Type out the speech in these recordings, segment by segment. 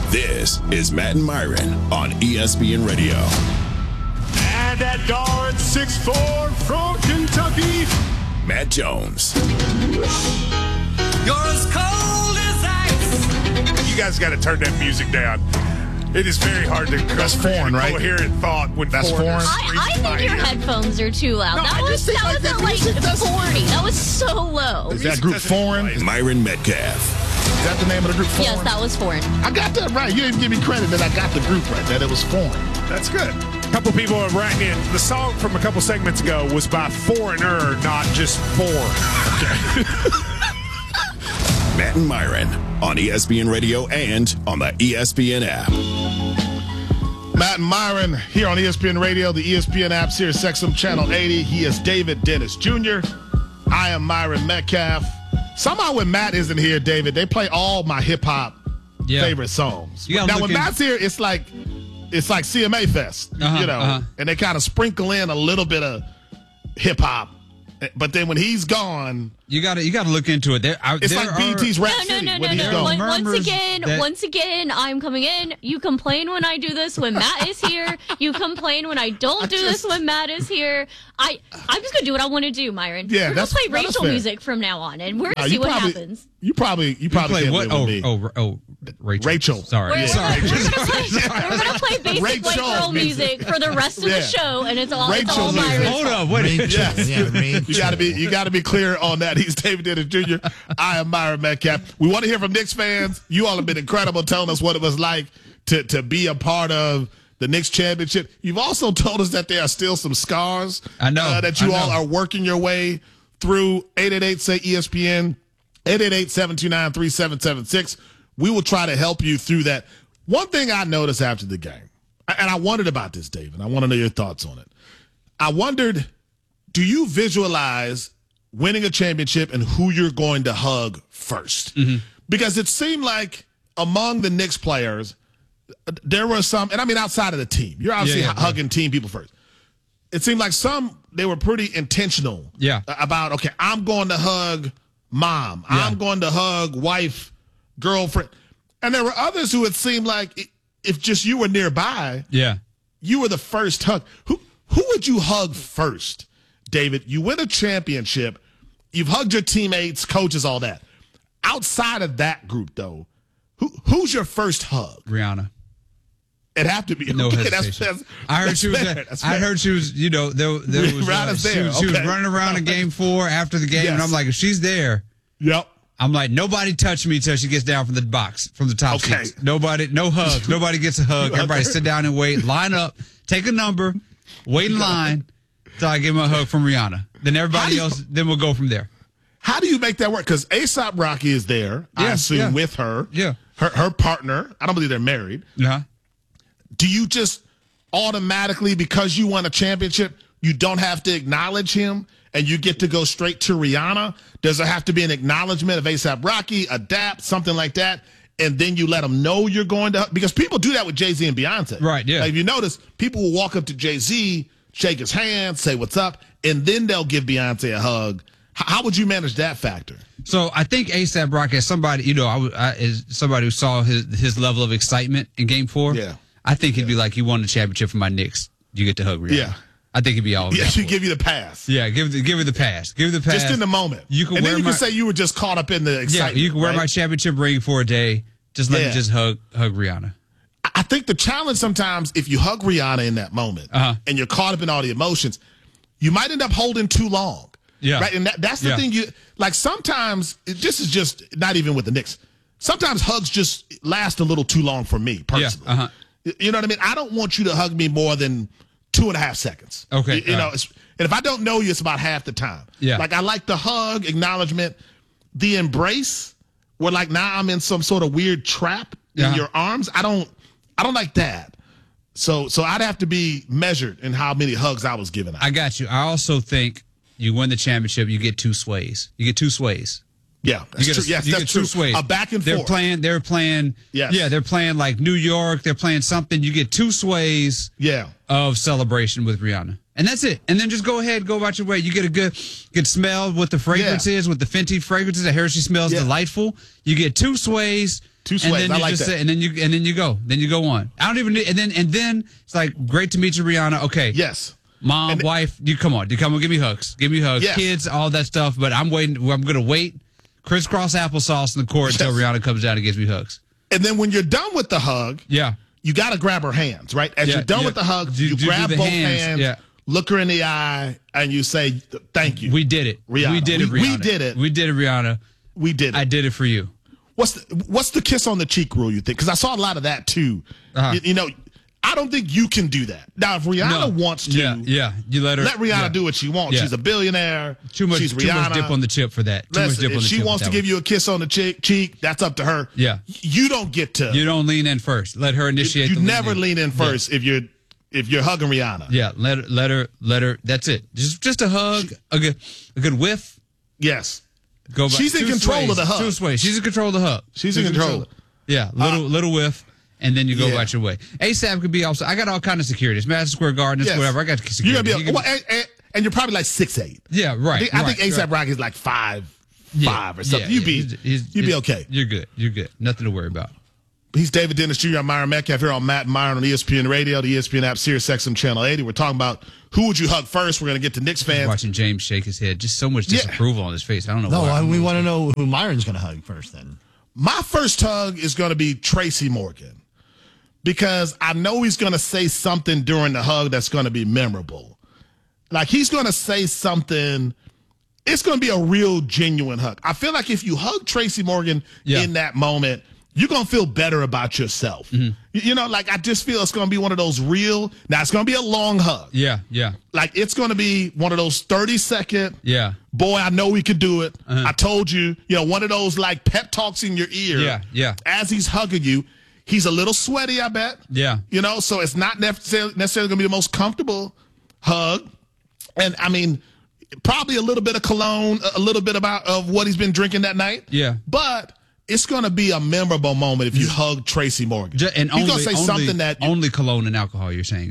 This is Matt and Myron on ESPN Radio. And at guard 6'4" from Kentucky, Matt Jones. You're as cold as ice. You guys got to turn that music down. It is very hard to That's foreign, right? coherent thought when That's foreign. I think your headphones are too loud. No, that I was just think like at that like music doesn't- 40. That was so low. Is that group foreign? Myron Metcalf. Is that the name of the group, foreign? Yes, that was foreign. I got that right. You didn't give me credit that I got the group right, that it was foreign. That's good. A couple people are writing in. The song from a couple segments ago was by Foreigner, not just Four. Okay. Matt and Myron on ESPN Radio and on the ESPN app. Matt and Myron here on ESPN Radio, the ESPN app, Sirius XM Channel 80. He is David Dennis Jr. I am Myron Metcalf. Somehow when Matt isn't here, David, they play all my hip-hop favorite songs. Now, when Matt's here, it's like CMA Fest, and they kind of sprinkle in a little bit of hip-hop. But then when he's gone, you got to look into it. It's like BT's Rap City when he's gone. Once again, I'm coming in. You complain when I do this when Matt is here. You complain when I don't do this when Matt is here. I'm just gonna do what I want to do, Myron. Yeah, we're gonna play Rachel music from now on, and we're gonna see what happens. You probably play what? Rachel. Sorry. We're gonna play basic Rachel. white girl music for the rest of the show, and it's all Rachel Myron. Hold on, wait. You got to be clear on that. He's David Dennis Jr. I am Myron Metcalf. We want to hear from Knicks fans. You all have been incredible telling us what it was like to be a part of the Knicks championship. You've also told us that there are still some scars. I know that you all are working your way through. 888-SAY-ESPN, 888-729-3776. We will try to help you through that. One thing I noticed after the game, and I wondered about this, David. I want to know your thoughts on it. I wondered, do you visualize winning a championship and who you're going to hug first? Mm-hmm. Because it seemed like among the Knicks players, there were some, and I mean outside of the team, you're obviously hugging team people first. It seemed like they were pretty intentional about, okay, I'm going to hug mom. Yeah. I'm going to hug wife, girlfriend. And there were others who it seemed like if just you were nearby, you were the first hug. Who would you hug first, David? You win a championship. You've hugged your teammates, coaches, all that. Outside of that group, though, who's your first hug? Rihanna. It'd have to be. No okay, hesitation. I heard she was. I heard she was. You know, there was. She was running around in Game 4 after the game, and I'm like, if she's there, I'm like, nobody touch me till she gets down from the box, from the top seats. Nobody, no hugs. Nobody gets a hug. Everybody sit down and wait. Line up. Take a number. Wait in line till I give him a hug from Rihanna. Then everybody else. Then we'll go from there. How do you make that work? Because A$AP Rocky is there, I assume, with her. Yeah. Her partner. I don't believe they're married. Do you just automatically, because you won a championship, you don't have to acknowledge him and you get to go straight to Rihanna? Does there have to be an acknowledgement of A$AP Rocky, adapt, something like that, and then you let them know you're going to? Because people do that with Jay-Z and Beyonce. Right, yeah. Like if you notice, people will walk up to Jay-Z, shake his hand, say what's up, and then they'll give Beyonce a hug. How would you manage that factor? So I think A$AP Rocky, as somebody, is somebody who saw his level of excitement in Game 4. Yeah. I think he'd be like, you won the championship for my Knicks. You get to hug Rihanna. Yeah. I think he'd be all. Yeah, she'd give you the pass. Yeah, give her the pass. Give her the pass. Just in the moment. Then you can say you were just caught up in the excitement. Yeah, you can wear my championship ring for a day. Just let me just hug Rihanna. I think the challenge sometimes, if you hug Rihanna in that moment and you're caught up in all the emotions, you might end up holding too long. Yeah. Right. And that's the thing sometimes this is just not even with the Knicks. Sometimes hugs just last a little too long for me personally. Yeah. You know what I mean? I don't want you to hug me more than 2.5 seconds. Okay. You know, and if I don't know you, it's about half the time. Yeah. Like I like the hug, acknowledgement, the embrace, where like now I'm in some sort of weird trap in your arms. I don't like that. So I'd have to be measured in how many hugs I was giving out. I got you. I also think you win the championship, you get two sways. Yeah, that's true. Yes, that's true. Sways. A back and forth. They're playing. Yes. Yeah, they're playing like New York. They're playing something. You get two sways. Of celebration with Rihanna, and that's it. And then just go ahead, go about your way. You get a good smell with the fragrances, with the Fenty fragrances. I hear she smells delightful. You get two sways 2 sways. And then I like that. And then you go on. I don't even need, and then it's like, great to meet you, Rihanna. Okay. Yes. Mom, wife, you come on, give me hugs. Yes. Kids, all that stuff. But I'm waiting. I'm going to wait. Crisscross applesauce in the court until Rihanna comes down and gives me hugs. And then when you're done with the hug, you got to grab her hands, right? As you're done with the hug, you grab both hands, look her in the eye, and you say, "Thank you. We did it, Rihanna. We did it, Rihanna. We did it. We did it, Rihanna. We did it. I did it for you." What's the kiss on the cheek rule, you think? Because I saw a lot of that too. You know, I don't think you can do that. Now, if Rihanna wants to, you let Rihanna do what she wants. Yeah. She's a billionaire. Too much Rihanna. Dip on the chip for that. If she wants to give you a kiss on the cheek, that's up to her. Yeah, you don't get to. You don't lean in first. Let her initiate. You never lean in first if you're hugging Rihanna. Yeah, let her. That's it. Just a hug, a good whiff. Yes. Go back. She's in control of the hug. 2 sways. She's in control of the hug. She's in control. Yeah, little whiff. And then you go about your way. ASAP could be also. I got all kind of security. It's Madison Square Garden. It's whatever. I got security. You're gonna be and you're probably like 6'8". Yeah, right. I think ASAP Rocky is like 5'5" or something. You'd be okay. You're good. Nothing to worry about. He's David Dennis Jr. I'm Myron Metcalf here on Matt and Myron on ESPN Radio, the ESPN app, Sirius XM Channel 80. We're talking about who would you hug first. We're going to get to Knicks fans. Watching James shake his head. Just so much disapproval on his face. I don't know why. No, we want to know who Myron's going to hug first then. My first hug is going to be Tracy Morgan. Because I know he's going to say something during the hug that's going to be memorable. Like, he's going to say something. It's going to be a real, genuine hug. I feel like if you hug Tracy Morgan in that moment, you're going to feel better about yourself. Mm-hmm. You know, like, I just feel it's going to be one of those real. Now, it's going to be a long hug. Yeah. Like, it's going to be one of those 30-second. Yeah. Boy, I know we could do it. Uh-huh. I told you. You know, one of those, like, pep talks in your ear. Yeah. As he's hugging you. He's a little sweaty, I bet. Yeah. You know, so it's not necessarily going to be the most comfortable hug. And, I mean, probably a little bit of cologne, a little bit of what he's been drinking that night. Yeah. But it's going to be a memorable moment if you hug Tracy Morgan. And he's going to say something that... Only cologne and alcohol, you're saying?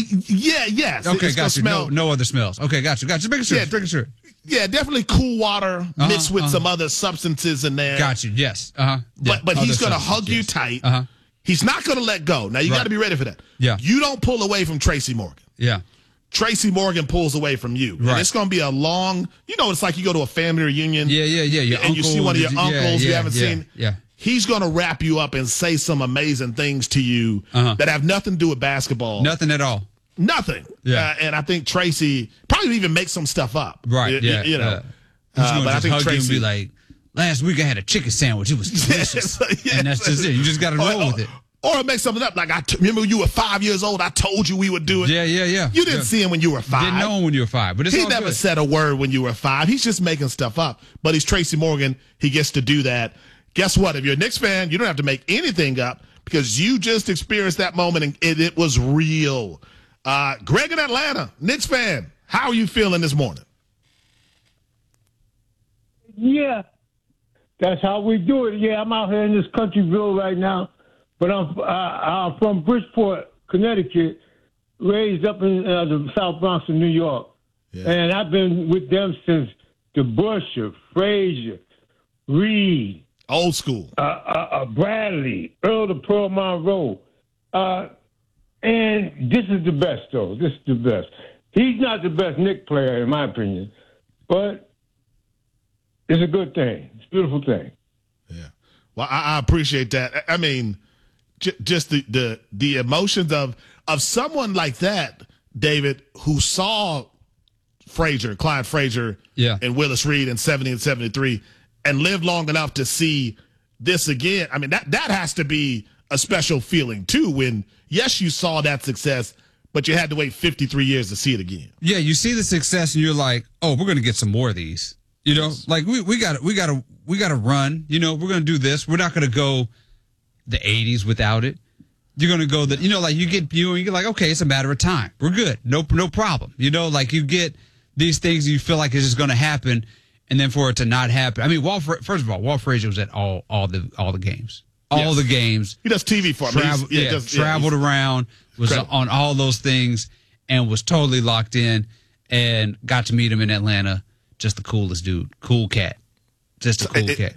Yes. Okay, got you. No other smells. Okay, got you. Just making sure. Yeah, drinking sure. Yeah, definitely cool water mixed with some other substances in there. Got you, yes. Yeah, but he's going to hug you tight. He's not going to let go. Now, you got to be ready for that. Yeah. You don't pull away from Tracy Morgan. Yeah. Tracy Morgan pulls away from you. Right. And it's going to be a long, it's like you go to a family reunion. Yeah. You see one of your uncles you haven't seen. Yeah. He's going to wrap you up and say some amazing things to you that have nothing to do with basketball. Nothing at all. Nothing. Yeah. And I think Tracy probably even make some stuff up. Right. You know. He's going to just hug you and be like, last week I had a chicken sandwich. It was delicious. And that's just it. You just got to roll with it. Or make something up. Like, remember when you were 5 years old, I told you we would do it. Yeah. You didn't see him when you were 5. Didn't know him when you were 5. But he never said a word when you were 5. He's just making stuff up. But he's Tracy Morgan. He gets to do that. Guess what? If you're a Knicks fan, you don't have to make anything up because you just experienced that moment and it was real. Greg in Atlanta, Knicks fan, how are you feeling this morning? Yeah, that's how we do it. Yeah, I'm out here in this countryville right now, but I'm from Bridgeport, Connecticut, raised up in the South Bronx of New York. Yeah. And I've been with them since DeBusschere, Frazier, Reed. Old school. Bradley, Earl the Pearl Monroe. And this is the best, though. This is the best. He's not the best Knicks player, in my opinion, but it's a good thing. It's a beautiful thing. Yeah. Well, I appreciate that. I mean, just the emotions of someone like that, David, who saw Clyde Frazier, and Willis Reed in 70 and 73, and lived long enough to see this again. I mean, that has to be a special feeling, too, when, yes, you saw that success, but you had to wait 53 years to see it again. Yeah, you see the success, and you're like, oh, we're going to get some more of these. You know, like we got to run. You know, we're going to do this. We're not going to go the 80s without it. You're going to go that, like you get viewing, you're like, okay, it's a matter of time. We're good. No problem. You know, like you get these things you feel like it's just going to happen, and then for it to not happen. I mean, first of all, Walt Frazier was at all the games. All the games. He does TV for me. Traveled around, was on all those things, and was totally locked in, and got to meet him in Atlanta. Just the coolest dude. Cool cat. Just a cool cat.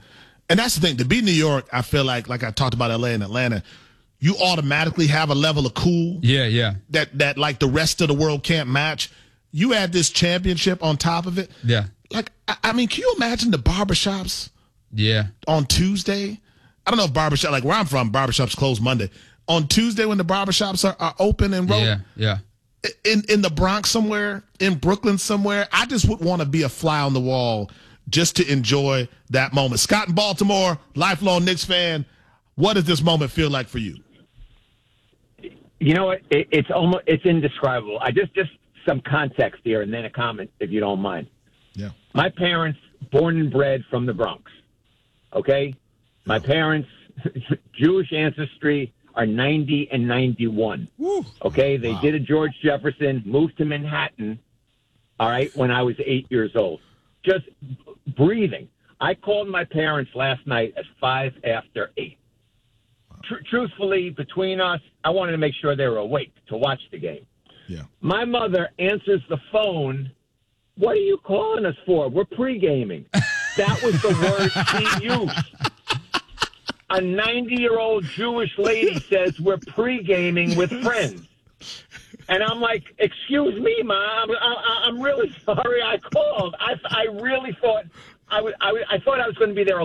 And that's the thing. To be New York, I feel like I talked about LA and Atlanta, you automatically have a level of cool. Yeah. That like the rest of the world can't match. You add this championship on top of it. Yeah. Like, I mean, can you imagine the barbershops? Yeah. On Tuesday? I don't know if barbershop, like where I'm from, barbershops close Monday. On Tuesday when the barbershops are open and rolling. Yeah. In the Bronx somewhere, in Brooklyn somewhere, I just would want to be a fly on the wall just to enjoy that moment. Scott in Baltimore, lifelong Knicks fan. What does this moment feel like for you? You know what? It's indescribable. I just some context here and then a comment, if you don't mind. Yeah. My parents, born and bred from the Bronx. Okay? My parents, Jewish ancestry, are 90 and 91. Woo. Okay? They did a George Jefferson, moved to Manhattan, all right, when I was 8 years old. Just breathing. I called my parents last night at 5 after 8. Truthfully, between us, I wanted to make sure they were awake to watch the game. Yeah. My mother answers the phone. What are you calling us for? We're pre-gaming. That was the word she used. A 90-year-old Jewish lady says we're pre-gaming with friends. And I'm like, excuse me, Mom. I'm really sorry I called. I really thought I thought I was going to be there